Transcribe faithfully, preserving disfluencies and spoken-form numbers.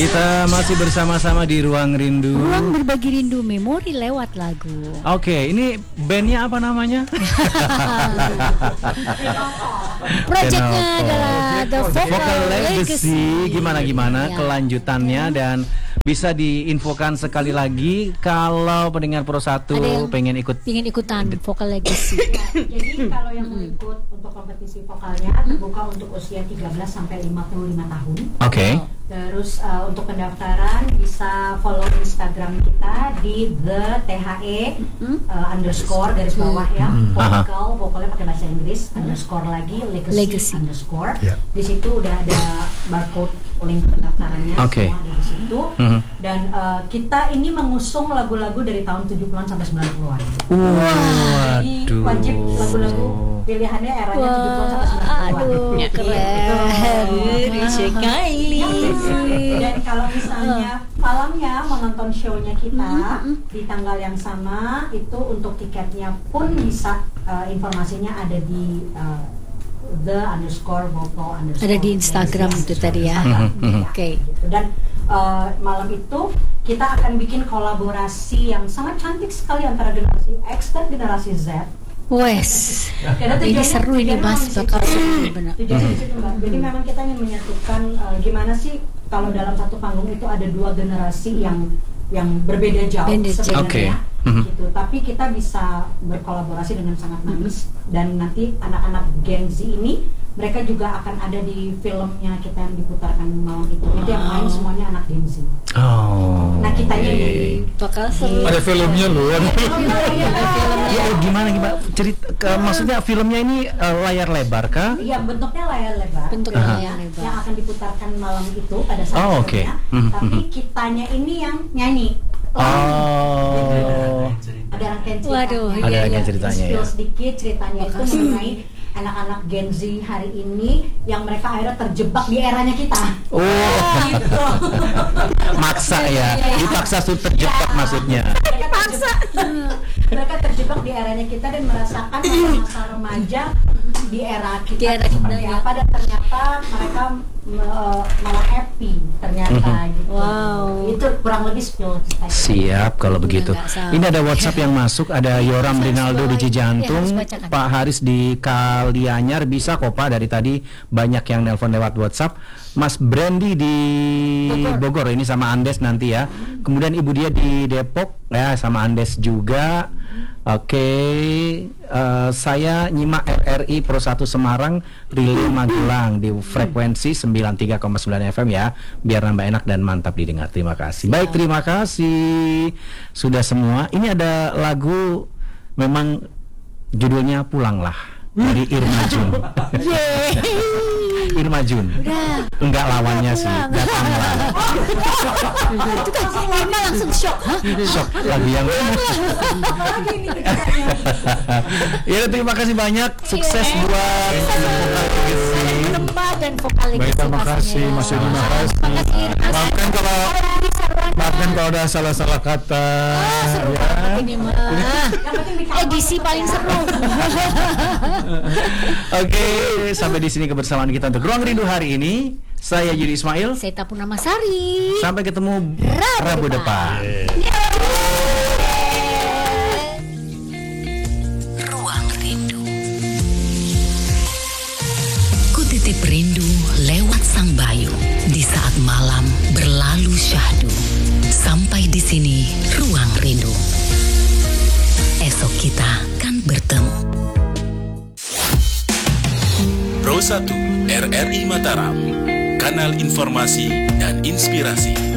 Kita masih bersama-sama di Ruang Rindu. Ruang berbagi rindu memori lewat lagu. Oke, ini bandnya apa namanya? Proyeknya adalah The Vocal, Vocal Legacy. Legacy. Gimana-gimana Ya. kelanjutannya dan bisa diinfokan sekali lagi kalau pendengar Pro satu Ada yang pengen ikut. Ingin ikutan Vocal Legacy. Jadi kalau yang mau ikut untuk kompetisi vokalnya terbuka untuk usia tiga belas sampai lima puluh lima tahun. Oke. Terus uh, untuk pendaftaran bisa follow Instagram kita di the the uh, underscore garis bawah ya, Hmm. vocal vokalnya pakai bahasa Inggris, underscore lagi legacy, Legacy. underscore. Ya. Di situ udah ada barcode link pendaftarannya, Oke. semua ada di situ. Mhm. Dan uh, kita ini mengusung lagu-lagu dari tahun tujuh puluhan sampai sembilan puluhan. Jadi Waduh. wajib lagu-lagu pilihannya eranya tujuh puluhan sampai sembilan puluhan. Aduh, Gitu. keren sekali. Dan kalau misalnya malamnya mau nonton show-nya kita di tanggal yang sama, itu untuk tiketnya pun bisa, uh, informasinya ada di uh, the underscore vocal underscore. Ada di Instagram itu tadi ya. Mhm. Oke. Gitu. Dan uh, malam itu kita akan bikin kolaborasi yang sangat cantik sekali antara generasi X dan generasi Z. Wes. Karena Ini tujuannya- seru ini tujuannya Mas, memang di bakal situ. seru benar. Tujuannya di situ, Mbak. Jadi memang kita ingin menyatukan uh, gimana sih kalau dalam satu panggung itu ada dua generasi yang yang berbeda jauh Beda jauh. sebenarnya. Oke. Mhm. Gitu. Tapi kita bisa berkolaborasi dengan sangat manis dan nanti anak-anak Gen Z ini mereka juga akan ada di filmnya kita yang diputarkan malam itu. Itu yang main semuanya anak Gen Z. Oh. Nah, kitanya oke. di Bakal seru. Ada filmnya loh. Ya, gimana gimana cerita ke, maksudnya filmnya ini eh, layar lebar kah? Iya, bentuknya layar lebar. Bentuknya Filmnya layar lebar. yang akan diputarkan malam itu pada saat Oh, oke. filmnya. Mhm, Tapi mhm. kitanya ini yang nyanyi. Oh. Ada rangkaian ceritanya. Waduh, Ada iya, rangkaian iya. ceritanya ya. Spill sedikit ceritanya itu Makasih. mengenai anak-anak Gen Z hari ini yang mereka akhirnya terjebak di eranya kita. Oh. Gitu. Maksa ya. Dipaksa sudah terjebak maksudnya. Mereka terjebak, mereka terjebak di eranya kita dan merasakan masa-masa remaja di era kita, Di era kita, seperti ya. apa, dan ternyata mereka me- malah happy ternyata gitu. Wow. Itu kurang lebih spill ceritanya. Siap kalau begitu. nggak salah. Ini ada WhatsApp yang masuk, ada Yoram Harus Rinaldo di bawain. Cijantung, Ya, harus bacakan. Pak Haris di Kalianyar, bisa kok Pak, dari tadi banyak yang nelpon lewat WhatsApp. Mas Brandy di Bogor. ini sama Andes nanti ya. Kemudian Ibu dia di Depok ya sama Andes juga. Oke, eh, saya nyimak R R I Pro satu Semarang, Relay Magelang di frekuensi sembilan puluh tiga koma sembilan F M ya, biar nambah enak dan mantap didengar. Terima kasih. Baik, terima kasih. Sudah semua. Ini ada lagu memang judulnya Pulanglah dari Irma Jun. Irma Jun. Udah. Enggak lawannya sih, datanglah. Itu kan Irma langsung shock. Hah? Shock lagu yang ya, terima kasih banyak. Sukses Iya. buat Lembah dan vokal Baik, legacy terima kasih Mas Yudi, terima kasih. Maafkan kalau maafkan kalau ada salah-salah kata. Seru Ya. banget ini mah. Edisi paling seru. Oke, sampai di sini kebersamaan kita untuk Ruang Rindu hari ini. Saya Yudi Ismail. Saya Tapuna Masari. Sampai ketemu Rabu Rabu depan. depan. Ruang Rindu. Kutitip rindu lewat sang bayu di saat malam berlalu syahdu. Sampai di sini Ruang Rindu. Esok kita kan bertemu. Pro satu R R I Mataram, kanal informasi dan inspirasi.